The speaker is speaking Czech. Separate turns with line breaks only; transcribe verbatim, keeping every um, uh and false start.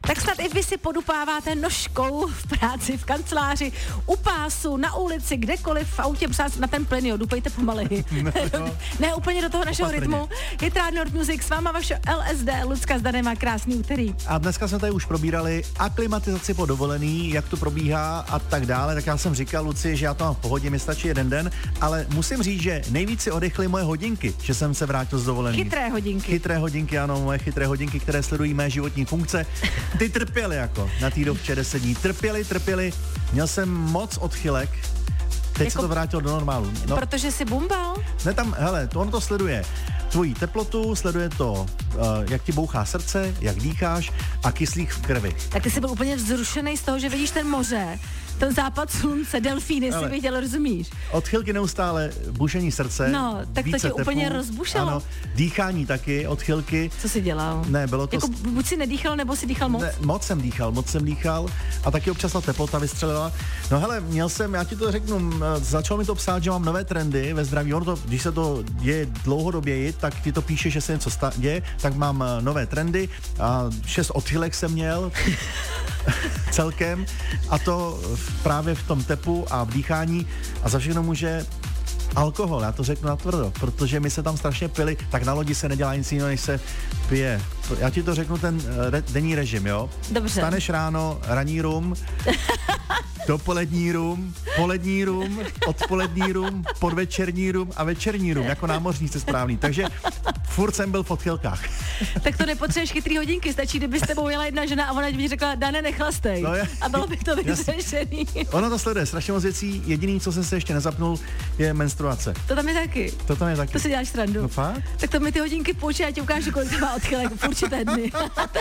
Tak snad i vy si podupáváte nožkou v práci, v kanceláři, u pásu, na ulici, kdekoliv, v autě, přát na ten plyn, jo, dupejte pomaleji. No. Ne úplně do toho našeho
Opatrně.
rytmu. Je Rádio Nord Music, s váma vaše L S D, Lucka s Danem, má krásný úterý.
A dneska jsme tady už probírali aklimatizaci po dovolený, jak to probíhá a tak dále. Tak já jsem říkal Luci, že já to mám v pohodě, mi stačí jeden den, ale musím říct, že nejvíc si odechly moje hodinky, že jsem se vrátil z dovolený.
Chytré hodinky.
Chytré hodinky, ano, moje chytré hodinky, které sledují mé životní funkce. Ty trpěly jako na té dovče deset dní. Trpěly, trpěly. Měl jsem moc odchylek. Teď
Jako-
se to vrátilo do normálu. No,
Protože jsi bumbal?
ne tam, hele, to ono to sleduje tvoji teplotu, sleduje to, uh, jak ti bouchá srdce, jak dýcháš a kyslík v krvi.
Tak ty jsi byl úplně vzrušený z toho, že vidíš ten moře, ten západ slunce, delfíny
Ale-
si viděl, rozumíš?
Odchylky neustále, bušení srdce.
No, tak to
více
tě úplně
tepu,
rozbušilo.
Ano, dýchání taky, odchylky.
Co jsi dělal?
Ne, bylo to...
Jako buď si nedýchal, nebo si dýchal moc?
Ne, moc jsem dýchal, moc jsem dýchal a taky občas ta teplota vystřelila. No hele, měl jsem, já ti to řeknu, m, začalo mi to psát, že mám nové trendy ve zdraví. Ono to, když se to děje dlouhodoběji, tak ti to píše, že se něco sta- děje, tak mám eh, nové trendy a šest odchylek jsem měl celkem a to v- právě v tom tepu a v dýchání a za všechno může alkohol, já to řeknu natvrdo, protože my se tam strašně pili, tak na lodi se nedělá nic jiného, než se pije. Já ti to řeknu ten eh, re, denní režim, jo?
Dobře.
Staneš ráno, ranní rum, dopolední rum, polední rum, odpolední rum, podvečerní rum a večerní rum, jako námořníci správný. Takže furt jsem byl v odchylkách.
Tak to nepotřebuješ chytrý hodinky, stačí, kdyby s tebou jela jedna žena a ona ti řekla, Dane, nechlastej.
No je-
A bylo by to
Jasně.
vyřešený.
Ono to sleduje strašně moc věcí, jediný, co jsem se ještě nezapnul, je menstruace.
To tam je taky.
To tam je taky.
To si děláš srandu.
No fakt?
Tak to mi ty hodinky půjčí a já ti ukážu, kolik to má odchylek v určité dny.